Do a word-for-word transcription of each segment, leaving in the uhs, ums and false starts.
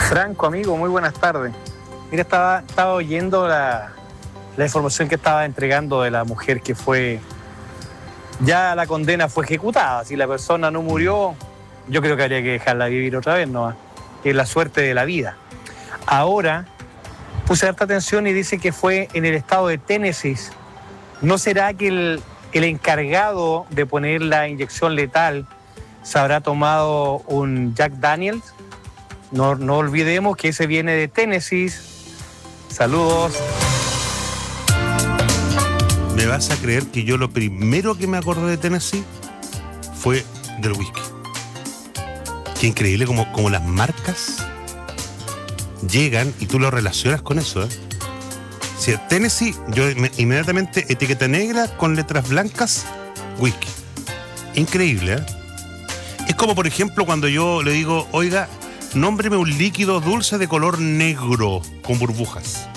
Franco, amigo, muy buenas tardes. Mira, estaba, estaba oyendo la, la información que estaba entregando de la mujer que fue... Ya la condena fue ejecutada. Si la persona no murió, yo creo que habría que dejarla vivir otra vez, ¿no? Que es la suerte de la vida. Ahora, puse harta atención y dice que fue en el estado de Tennessee. ¿No será que el, el encargado de poner la inyección letal se habrá tomado un Jack Daniels? No, no olvidemos que ese viene de Tennessee. Saludos. ¿Me vas a creer que yo lo primero que me acordé de Tennessee fue del whisky? Qué increíble como, como las marcas llegan y tú lo relacionas con eso, ¿eh? Si es Tennessee, yo me, inmediatamente etiqueta negra con letras blancas, whisky. Increíble, ¿eh? Es como, por ejemplo, cuando yo le digo, oiga, nómbreme un líquido dulce de color negro con burbujas.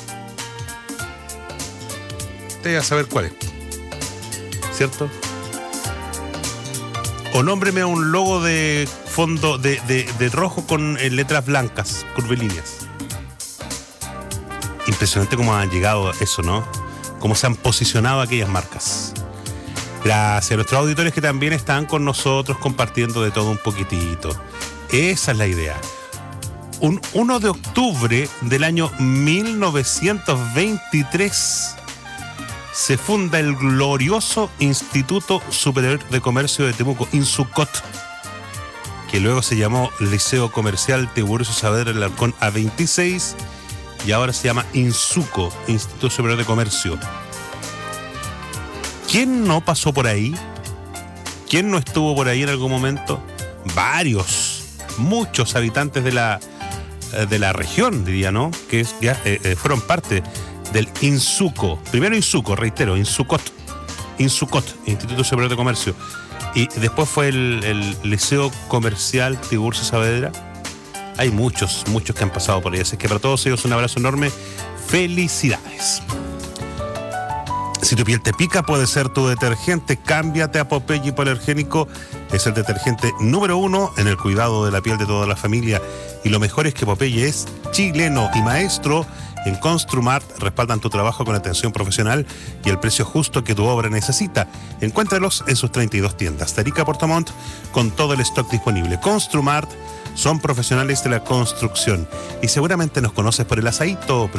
Usted va a saber cuál es, ¿cierto? O nómbreme un logo de fondo de, de, de rojo con eh, letras blancas, curvilíneas. Impresionante cómo han llegado a eso, ¿no? Cómo se han posicionado aquellas marcas. Gracias a nuestros auditores que también están con nosotros compartiendo de todo un poquitito. Esa es la idea. Un uno de octubre del año mil novecientos veintitrés se funda el glorioso Instituto Superior de Comercio de Temuco, INSUCOT, que luego se llamó Liceo Comercial Tiburcio Saavedra del Alarcón A veintiséis y ahora se llama INSUCO, Instituto Superior de Comercio. ¿Quién no pasó por ahí? ¿Quién no estuvo por ahí en algún momento? Varios, muchos habitantes de la, de la región, diría, ¿no? Que es, ya eh, fueron parte del INSUCO. Primero INSUCO, reitero, INSUCOT, INSUCOT, Instituto Superior de Comercio. Y después fue el, el Liceo Comercial Tiburcio Saavedra. Hay muchos, muchos que han pasado por ahí. Así que para todos ellos un abrazo enorme. Felicidades. Si tu piel te pica, puede ser tu detergente. Cámbiate a Popeye Hipoalergénico. Es el detergente número uno en el cuidado de la piel de toda la familia. Y lo mejor es que Popeye es chileno y maestro en Construmart. Respaldan tu trabajo con atención profesional y el precio justo que tu obra necesita. Encuéntralos en sus treinta y dos tiendas. Tarica, Puerto Montt, con todo el stock disponible. Construmart son profesionales de la construcción. Y seguramente nos conoces por el asadito.